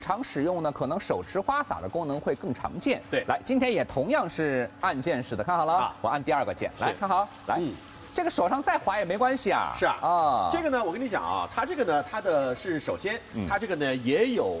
常使用呢，可能手持花洒的功能会更常见。 对， 来，今天也同样是按键式的，看好了，我按第2个键，来看好，来，这个手上再滑也没关系啊。 是啊，这个呢，我跟你讲啊，它这个呢，它的是首先，它这个呢也有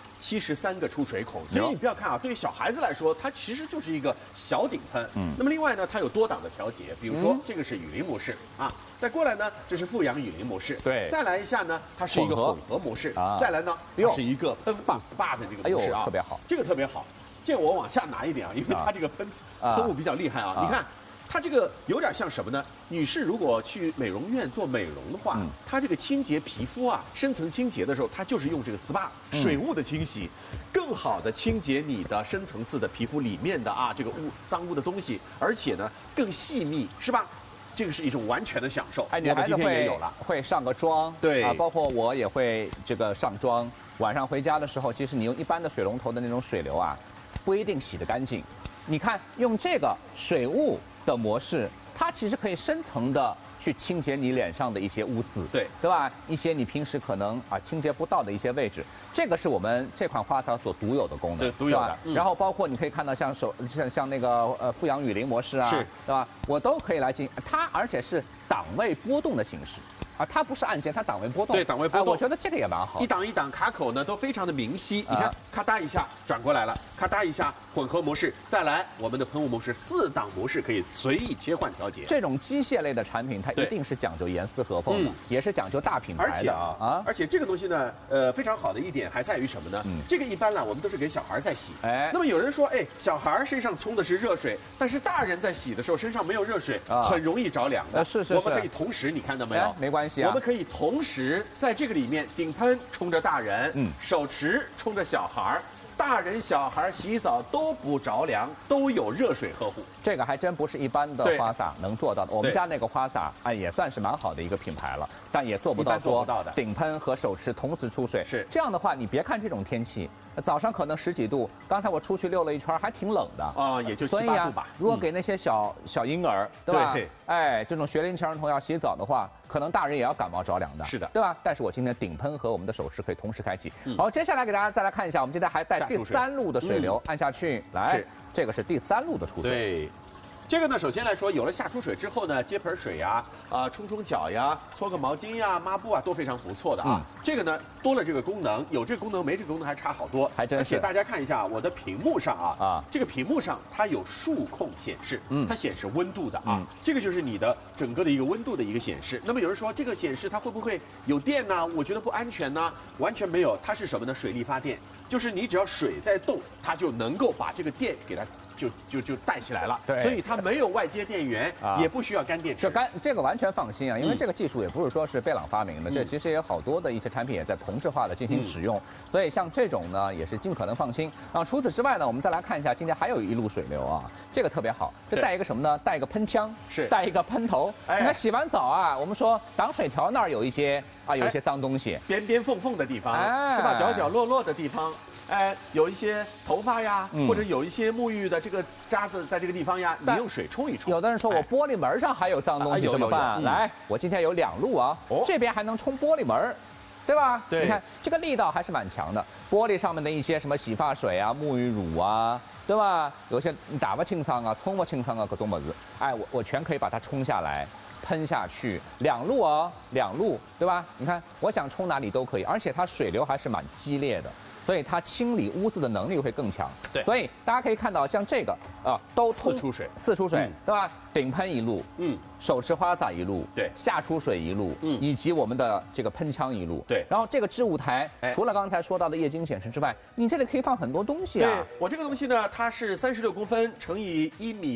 73个出水孔，所以你不要看啊，对于小孩子来说，它其实就是一个小顶喷。那么另外呢，它有多档的调节，比如说这个是雨淋模式啊，再过来呢，这是富阳雨淋模式， 对， 再来一下呢，它是一个混合模式，再来呢，它是一个喷SPA 的这个模式啊， 特别好， 这个特别好。这我往下拿一点啊，因为它这个喷雾比较厉害啊，你看。它这个有点像什么呢？女士如果去美容院做美容的话，它这个清洁皮肤啊，深层清洁的时候，它就是用这个 SPA 水雾的清洗，更好的清洁你的深层次的皮肤里面的这个脏污的东西，而且呢更细密，是吧？这个是一种完全的享受。 女孩子会上个妆， 对啊， 包括我也会这个上妆。晚上回家的时候，其实你用一般的水龙头的那种水流啊，不一定洗得干净。你看用这个水雾的模式，它其实可以深层的去清洁你脸上的一些污渍，对吧？一些你平时可能清洁不到的一些位置，这个是我们这款花洒所独有的功能， 对，独有的。 然后包括你可以看到像那个富阳雨淋模式啊，是，对吧？我都可以来进，它而且是档位波动的形式。它不是按键，它档位波动。 对，档位波动， 我觉得这个也蛮好。 一档一档卡口呢都非常的明晰。你看，咔嗒一下转过来了，咔嗒一下混合模式，再来我们的喷雾模式，4档模式可以随意切换调节。 这种机械类的产品，它一定是讲究严丝合缝的，也是讲究大品牌的而且这个东西呢，非常好的一点还在于什么呢？这个一般呢，我们都是给小孩在洗。那么有人说，小孩身上冲的是热水，但是大人在洗的时候身上没有热水，很容易着凉的。 是。 我们可以同时，你看到没有？ 没关系我们可以同时在这个里面顶喷冲着大人，手持冲着小孩，大人小孩洗澡都不着凉，都有热水呵护。 这个还真不是一般的花洒能做到的。我们家那个花洒也算是蛮好的一个品牌了，但也做不到说顶喷和手持同时出水。 是这样的话，你别看这种天气，早上可能10几度，刚才我出去溜了一圈，还挺冷的也就7、8度吧。 如果给那些小婴儿，对吧？这种学龄前儿童要洗澡的话，可能大人也要感冒着凉的。 是的， 对吧？但是我今天顶喷和我们的手持可以同时开启。好，接下来给大家再来看一下，我们今天还带第3路的水流，按下去，来，这个是第3路的出水。 对。这个呢，首先来说，有了下出水之后呢，接盆水呀，冲脚呀，搓个毛巾呀、抹布啊，都非常不错的啊。这个呢，多了这个功能，有这个功能没这个功能还差好多， 还真是。 而且大家看一下我的屏幕上这个屏幕上它有数控显示，它显示温度的这个就是你的整个的一个温度的一个显示。那么有人说这个显示它会不会有电呢？我觉得不安全呢，完全没有，它是什么呢？水力发电，就是你只要水在动，它就能够把这个电给它。就带起来了， 对， 所以它没有外接电源，也不需要干电池。 这个完全放心啊，因为这个技术也不是说是贝朗发明的，这其实也有好多的一些产品也在同质化的进行使用，所以像这种呢也是尽可能放心。然后除此之外呢，我们再来看一下，今天还有一路水流这个特别好，就带一个什么呢？带一个喷枪，带一个喷头。你看洗完澡我们说挡水条那儿有一些脏东西， 边边缝缝的地方，是吧？角角落落的地方。有一些头发呀，或者有一些沐浴的这个渣子在这个地方呀，你用水冲一冲。 有的人说我玻璃门上还有脏东西怎么办？来，我今天有2路这边还能冲玻璃门，对吧？ 对， 你看这个力道还是蛮强的。玻璃上面的一些什么洗发水沐浴乳对吧？有些打不清桑冲不清桑各种么子，我全可以把它冲下来。喷下去2路2路，对吧？你看，我想冲哪里都可以，而且它水流还是蛮激烈的。所以它清理污渍的能力会更强。 对， 所以大家可以看到，像这个都 4出水， 对吧？顶喷1路，手持花洒1路， 对， 下出水1路，以及我们的这个喷枪1路， 对。 然后这个置物台，除了刚才说到的液晶显示之外，你这里可以放很多东西对，我这个东西呢，它是36公分乘以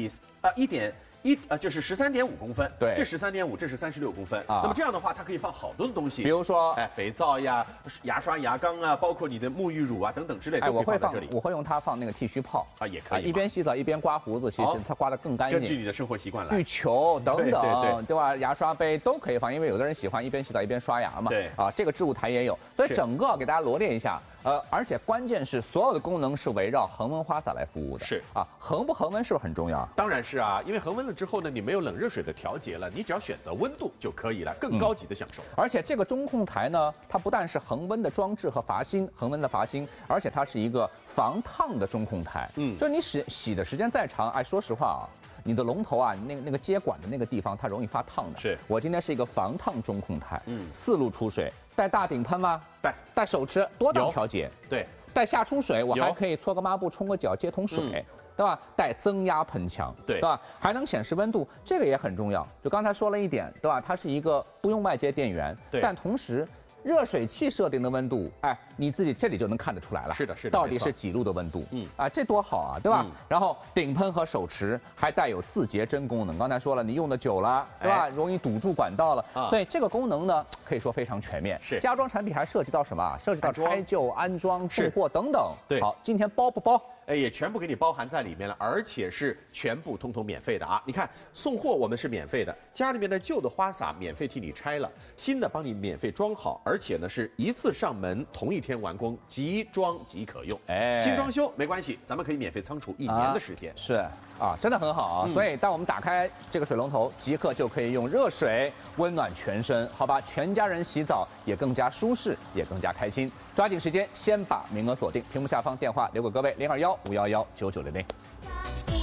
就是13.5公分， 对， 这13.5，这是36公分那么这样的话，它可以放好多的东西， 比如说， 肥皂呀、牙刷、牙缸包括你的沐浴乳等等之类，都可以放在这里。 我会用它放那个剃须泡也可以一边洗澡一边刮胡子，其实它刮得更干净。 根据你的生活习惯来。 浴球等等，对吧？牙刷杯都可以放，因为有的人喜欢一边洗澡一边刷牙嘛。 对这个置物台也有，所以整个给大家罗列一下， 而且关键是所有的功能是围绕恒温花洒来服务的。 是啊，恒不恒温是不是很重要？ 当然是啊，因为恒温了之后呢，你没有冷热水的调节了，你只要选择温度就可以了，更高级的享受。 而且这个中控台呢，它不但是恒温的装置和阀芯，恒温的阀芯，而且它是一个防烫的中控台。就是你洗的时间再长，哎，说实话啊。你的龙头啊，那个接管的那个地方，它容易发烫的。 是我今天是一个防烫中控台，4路出水，带大顶喷吗？带手持多档调节， 对， 带下出水，我还可以搓个抹布、冲个脚、接桶水，对吧？带增压喷枪， 对吧？还能显示温度，这个也很重要。就刚才说了一点，对吧？它是一个不用外接电源，但同时。热水器设定的温度，哎，你自己这里就能看得出来了。 是的，是的， 到底是几度的温度？这多好啊，对吧？然后顶喷和手持还带有自洁针功能。刚才说了，你用的久了，对吧？容易堵住管道了，所以这个功能呢，可以说非常全面。 是。 家装产品还涉及到什么？涉及到拆旧、安装、送货等等。 对。 好，今天包不包？ 也全部给你包含在里面了，而且是全部通通免费的啊！你看，送货我们是免费的，家里面的旧的花洒免费替你拆了，新的帮你免费装好，而且呢是一次上门，同一天完工，即装即可用。新装修没关系，咱们可以免费仓储1年的时间。 是啊，真的很好啊！所以当我们打开这个水龙头，即刻就可以用热水温暖全身，好吧？全家人洗澡也更加舒适，也更加开心。抓紧时间，先把名额锁定，屏幕下方电话留给各位，021-511-9900。